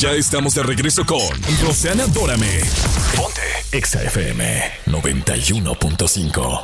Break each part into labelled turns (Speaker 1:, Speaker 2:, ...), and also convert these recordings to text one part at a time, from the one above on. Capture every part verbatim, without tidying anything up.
Speaker 1: Ya estamos de regreso con Roseanne Adórame. Ponte Exa F M noventa y uno punto cinco.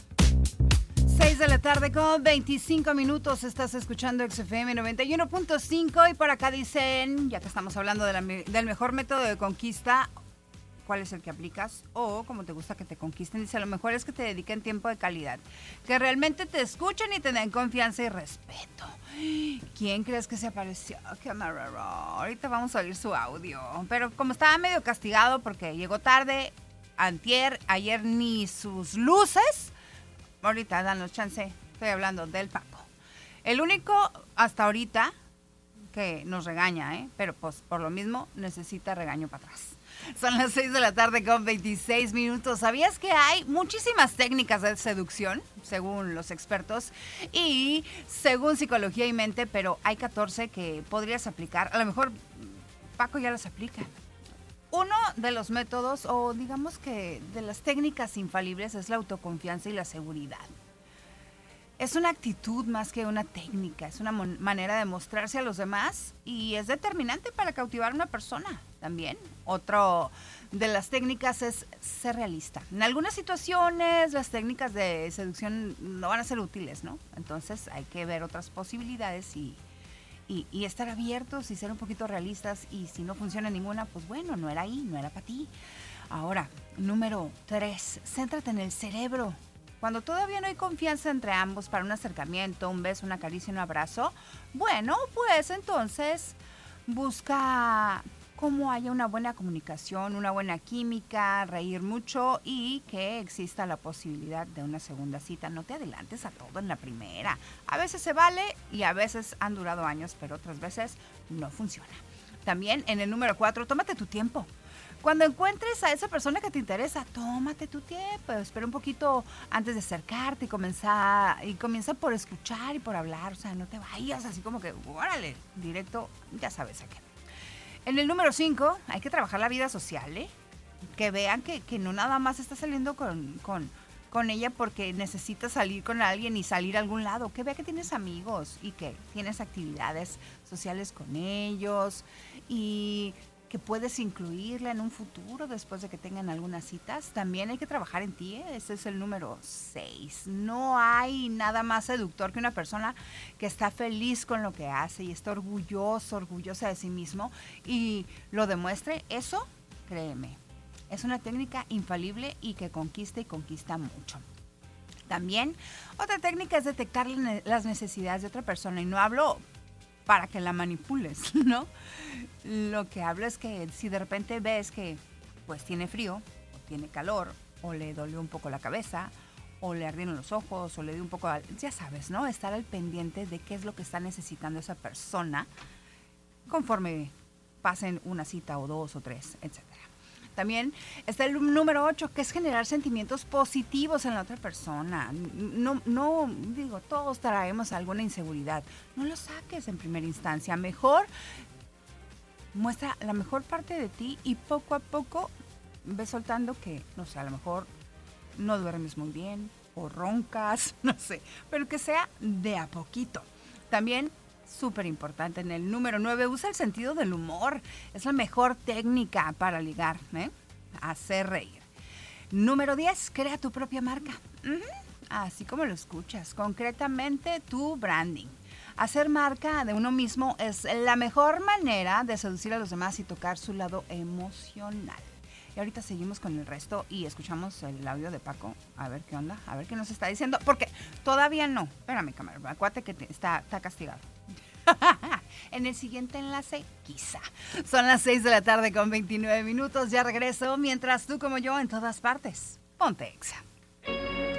Speaker 2: seis de la tarde con veinticinco minutos. Estás escuchando Exa F M noventa y uno punto cinco. Y por acá dicen, ya que estamos hablando de la, del mejor método de conquista, ¿cuál es el que aplicas? O como te gusta que te conquisten. Dice, lo mejor es que te dediquen tiempo de calidad, que realmente te escuchen y te den confianza y respeto. ¿Quién crees que se apareció? Qué marraro. Ahorita vamos a oír su audio. Pero como estaba medio castigado porque llegó tarde, antier, ayer ni sus luces, ahorita danos chance. Estoy hablando del Paco. El único hasta ahorita que nos regaña, ¿eh? Pero pues por lo mismo necesita regaño para atrás. Son las seis de la tarde con veintiséis minutos. ¿Sabías que hay muchísimas técnicas de seducción, según los expertos, y según Psicología y Mente, pero hay catorce que podrías aplicar? A lo mejor Paco ya las aplica. Uno de los métodos, o digamos que de las técnicas infalibles, es la autoconfianza y la seguridad. Es una actitud más que una técnica, es una mon- manera de mostrarse a los demás y es determinante para cautivar a una persona también. Otro de las técnicas es ser realista. En algunas situaciones las técnicas de seducción no van a ser útiles, ¿no? Entonces hay que ver otras posibilidades y, y, y estar abiertos y ser un poquito realistas, y si no funciona ninguna, pues bueno, no era ahí, no era para ti. Ahora, número tres, céntrate en el cerebro. Cuando todavía no hay confianza entre ambos para un acercamiento, un beso, una caricia, un abrazo, bueno, pues entonces busca cómo haya una buena comunicación, una buena química, reír mucho y que exista la posibilidad de una segunda cita. No te adelantes a todo en la primera. A veces se vale y a veces han durado años, pero otras veces no funciona. También en el número cuatro, tómate tu tiempo. Cuando encuentres a esa persona que te interesa, tómate tu tiempo, espera un poquito antes de acercarte y comenzar, y comienza por escuchar y por hablar, o sea, no te vayas así como que, órale, directo, ya sabes a qué. En el número cinco, hay que trabajar la vida social, ¿eh? Que vean que, que no nada más estás saliendo con, con, con ella porque necesitas salir con alguien y salir a algún lado, que vea que tienes amigos y que tienes actividades sociales con ellos y que puedes incluirla en un futuro después de que tengan algunas citas. También hay que trabajar en ti, ¿eh? Ese es el número seis. No hay nada más seductor que una persona que está feliz con lo que hace y está orgulloso, orgullosa de sí mismo y lo demuestre. Eso, créeme, es una técnica infalible y que conquista y conquista mucho. También, otra técnica es detectar las necesidades de otra persona, y no hablo para que la manipules, ¿no? Lo que hablo es que si de repente ves que pues tiene frío, o tiene calor, o le dolió un poco la cabeza, o le ardieron los ojos, o le dio un poco, ya sabes, ¿no? Estar al pendiente de qué es lo que está necesitando esa persona conforme pasen una cita o dos o tres, etcétera. También está el número ocho, que es generar sentimientos positivos en la otra persona. No, no, digo, todos traemos alguna inseguridad. No lo saques en primera instancia. Mejor muestra la mejor parte de ti y poco a poco ves soltando que, no sé, a lo mejor no duermes muy bien o roncas, no sé, pero que sea de a poquito. También, súper importante, en el número nueve, usa el sentido del humor. Es la mejor técnica para ligar, ¿eh? Hacer reír. Número diez, crea tu propia marca. Uh-huh. Así como lo escuchas, concretamente tu branding. Hacer marca de uno mismo es la mejor manera de seducir a los demás y tocar su lado emocional. Y ahorita seguimos con el resto y escuchamos el audio de Paco. A ver qué onda, a ver qué nos está diciendo. Porque todavía no. Espérame, cámara, acuérdate que te, está, está castigado. En el siguiente enlace, quizá. Son las seis de la tarde con veintinueve minutos. Ya regreso, mientras tú como yo en todas partes. Ponte Exa.